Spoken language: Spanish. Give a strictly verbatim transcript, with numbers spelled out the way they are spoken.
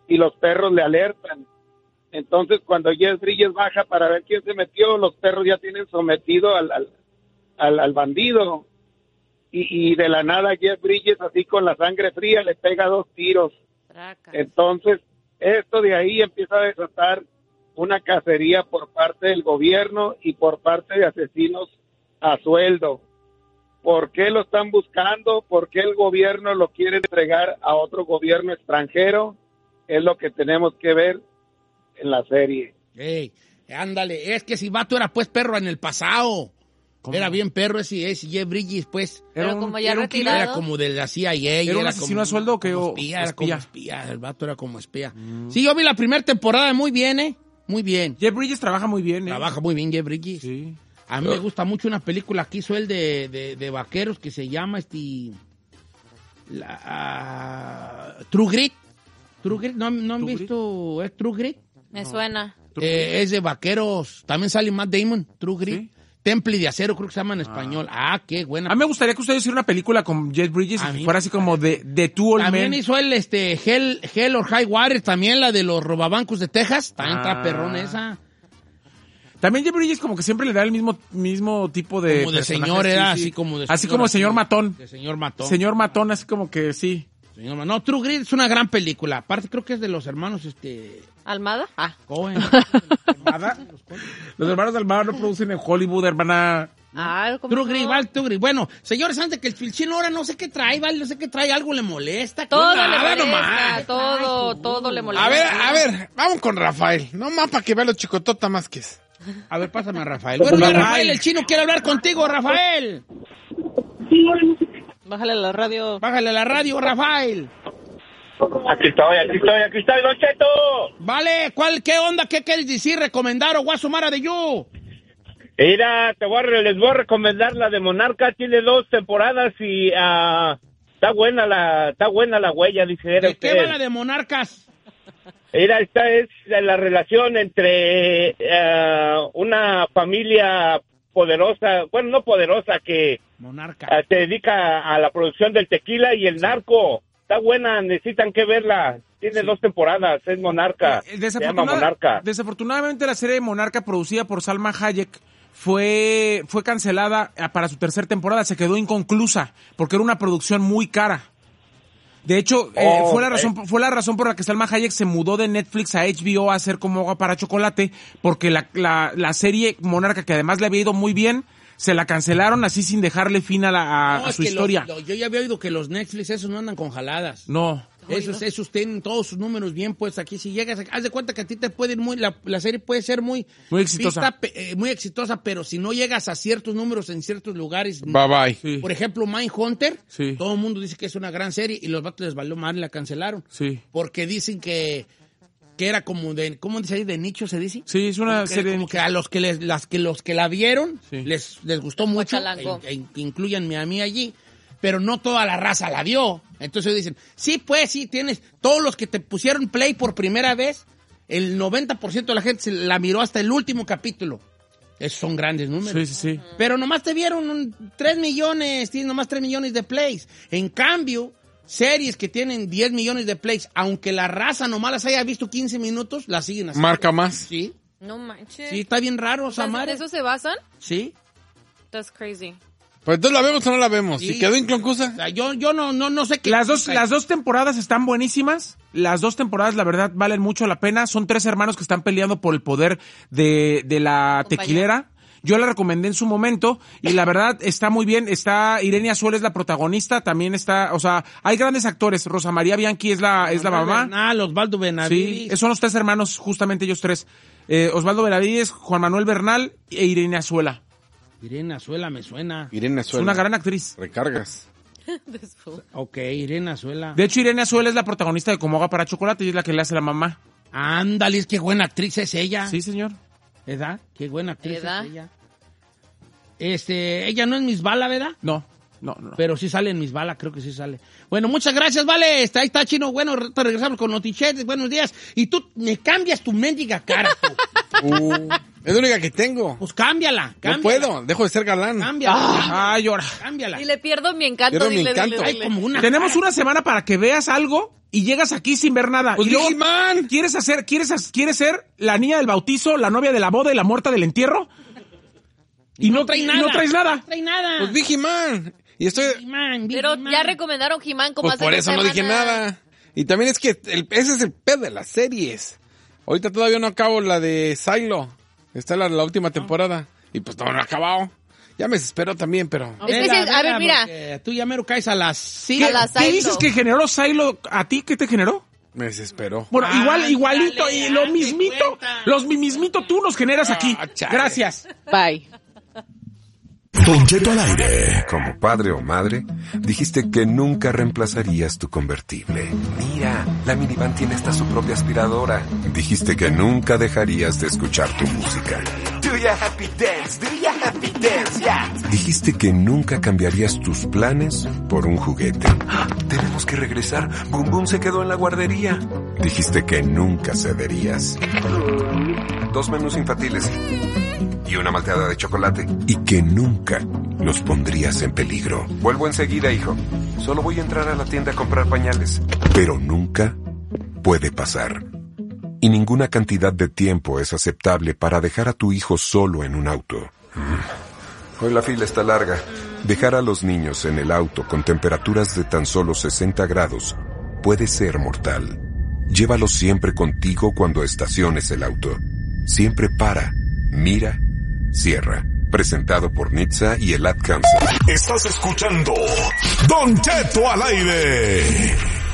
y los perros le alertan. Entonces, cuando Jeff Bridges baja para ver quién se metió, los perros ya tienen sometido al, al, al, al bandido. Y, y de la nada Jeff Bridges, así con la sangre fría, le pega dos tiros. Traca. Entonces, esto de ahí empieza a desatar una cacería por parte del gobierno y por parte de asesinos a sueldo. ¿Por qué lo están buscando? ¿Por qué el gobierno lo quiere entregar a otro gobierno extranjero? Es lo que tenemos que ver en la serie. Ey, ándale, es que si vato era pues perro en el pasado. ¿Cómo? Era bien perro ese, ese Jeff Bridges, pues. Pero era un, como ya era retirado. Era como de la C I A. ¿Era un asesino a sueldo que como espía, era espía? como espía, el vato era como espía. Mm. Sí, yo vi la primera temporada muy bien, ¿eh? Muy bien. Jeff Bridges trabaja muy bien, ¿eh? Trabaja muy bien Jeff Bridges. Sí. A mí oh. me gusta mucho una película que hizo él de, de, de vaqueros que se llama este... La, uh, True Grit. True Grit, ¿no, no han True visto? ¿Es True Grit? Me no. suena. Eh, es de vaqueros. También sale Matt Damon, True Grit. ¿Sí? Temple de acero, creo que se llama en español. Ah, ah qué buena. A mí me gustaría que ustedes hicieran una película con Jeff Bridges y que fuera así como de, de Two Old Men. También hizo él este, Hell, Hell or High Water, también la de los robabancos de Texas. También ah. está perrón esa. También Jeff Bridges como que siempre le da el mismo, mismo tipo de... Como de señor, era sí, sí. así como de... Así señor, como señor matón. De señor matón. Señor matón, así como que sí. Señor, no, True Grit es una gran película. Aparte creo que es de los hermanos, este... ¿Almada? Ah. Cohen. ¿Almada? Los hermanos Almada no producen en Hollywood, hermana... Ah, True Grit, vale, True Grit. Bueno, señores, antes que el chino ahora no sé qué trae, vale, no sé qué trae, algo le molesta. Todo nada, le molesta, nomás. todo, Ay, todo le molesta. A ver, a ver, vamos con Rafael. No más para que vea los chicotota más que es. A ver, pásame a Rafael. Bueno, Rafael, Rafael, el chino quiere hablar contigo, Rafael. Bájale a la radio. Bájale a la radio, Rafael. Aquí estoy, aquí estoy, aquí estoy, Don Cheto. Vale, ¿cuál, qué onda, qué quieres decir, recomendar o guasumara de yo? Mira, te voy a, les voy a recomendar la de Monarca, tiene dos temporadas y uh, está buena la, está buena la huella, dice. ¿De qué va la de Monarcas? Mira, esta es la relación entre uh, una familia poderosa, bueno, no poderosa, que Monarca. Uh, se dedica a la producción del tequila y el sí. narco. Está buena, necesitan que verla. Tiene sí. dos temporadas, es Monarca. Eh, se llama Monarca. Desafortunadamente la serie de Monarca, producida por Salma Hayek, fue, fue cancelada para su tercera temporada. Se quedó inconclusa porque era una producción muy cara. De hecho, oh, eh, fue la razón eh. fue la razón por la que Salma Hayek se mudó de Netflix a H B O a hacer Como agua para chocolate, porque la, la, la serie Monarca, que además le había ido muy bien, se la cancelaron así sin dejarle fin a, la, a, no, a su historia. Los, lo, yo ya había oído que los Netflix esos no andan con jaladas. No. Esos, esos tienen todos sus números bien puestos aquí. Si llegas, haz de cuenta que a ti te puede ir muy, la, la serie puede ser muy... Muy exitosa. Vista, eh, muy exitosa, pero si no llegas a ciertos números en ciertos lugares... Bye bye. Sí. Por ejemplo, Mindhunter, sí. todo el mundo dice que es una gran serie y los vatos les valió mal y la cancelaron. Sí. Porque dicen que... que era como de, ¿cómo dice ahí? ¿De nicho se dice? Sí, es una como serie como de que a los que les, las que los que la vieron sí. les, les gustó mucho, e, e, incluyanme a mí allí, pero no toda la raza la vio. Entonces dicen, sí, pues, sí, tienes, todos los que te pusieron play por primera vez, el noventa por ciento de la gente se la miró hasta el último capítulo. Esos son grandes números. Sí, sí, sí. Pero nomás te vieron tres millones, tienes nomás tres millones de plays. En cambio... series que tienen diez millones de plays, aunque la raza nomás las haya visto quince minutos, las siguen haciendo. Marca más. Sí. No manches. Sí, está bien raro, Samara. ¿De eso se basan? Sí. That's crazy. Pues entonces la vemos o no la vemos. Sí. Si quedó inconclusa. O sea, yo, yo no, no, no sé qué. Las dos, las dos temporadas están buenísimas. Las dos temporadas, la verdad, valen mucho la pena. Son tres hermanos que están peleando por el poder de, de la Compañía. tequilera. Yo la recomendé en su momento y la verdad está muy bien. Está Irene Azuela es la protagonista, también está, o sea, hay grandes actores. Rosa María Bianchi es la es la mamá. Ah, Osvaldo Benavides. Sí, son los tres hermanos, justamente ellos tres. Eh, Osvaldo Benavides, Juan Manuel Bernal e Irene Azuela. Irene Azuela me suena. Irene Azuela. Es una gran actriz. Recargas. Ok, Irene Azuela. De hecho, Irene Azuela es la protagonista de Como agua para chocolate y es la que le hace la mamá. Ándale, qué buena actriz es ella. Sí, señor. ¿Verdad? Qué buena actriz ¿Edad? es ella. Este, ella no es Miss Bala, ¿verdad? No, no, no. Pero sí sale en Miss Bala, creo que sí sale. Bueno, muchas gracias, Vale. Está, ahí está, Chino. Bueno, te regresamos con Notichetes. Buenos días. Y tú me cambias tu mendiga cara, tú. uh. Es la única que tengo. Pues cámbiala, cámbiala. No puedo, dejo de ser galán. Cámbiala. Ah, cámbiala, llora. Cámbiala. Y le pierdo mi encanto, Pierdo mi dile, encanto. dile, Hay dile. como una... Tenemos una semana para que veas algo y llegas aquí sin ver nada. Pues y luego Digimon. quieres hacer, quieres, ha- quieres ser la niña del bautizo, la novia de la boda y la muerta del entierro. Y no, trae y nada. no traes nada. No trae nada. Pues Digimon. Y estoy... Digimon, Pero Digimon. ya recomendaron He-Man como Pues hace por dos eso no dije semanas. nada. Y también es que el, ese es el pedo de las series. Ahorita todavía no acabo la de Silo. Está la, la última temporada. Y pues no, no he acabado. Ya me desespero también, pero... Es que Vela, sí, a ver, vela, mira. porque Tú ya mero caes a las ¿Qué, cinco. A la qué Silo. dices que generó Silo a ti? ¿Qué te generó? Me desespero. Bueno, Ah, igual, igualito, dale, y lo date mismito, cuenta. los mismito tú nos generas aquí. Ah, chale. Gracias. Bye. Don Cheto al aire. Como padre o madre, dijiste que nunca reemplazarías tu convertible. Mira, la minivan tiene hasta su propia aspiradora. Dijiste que nunca dejarías de escuchar tu música. Do ya happy dance, do ya happy dance, yeah. Dijiste que nunca cambiarías tus planes por un juguete. ¡Ah! Tenemos que regresar. Boom Boom se quedó en la guardería. Dijiste que nunca cederías. Dos menús infantiles y una malteada de chocolate. Y que nunca los pondrías en peligro. Vuelvo enseguida, hijo. Solo voy a entrar a la tienda a comprar pañales. Pero nunca puede pasar. Y ninguna cantidad de tiempo es aceptable para dejar a tu hijo solo en un auto. Hoy la fila está larga. Dejar a los niños en el auto con temperaturas de tan solo sesenta grados puede ser mortal. Llévalos siempre contigo cuando estaciones el auto. Siempre para, mira, cierra. Presentado por N H T S A y el Ad Council. Estás escuchando Don Cheto al aire.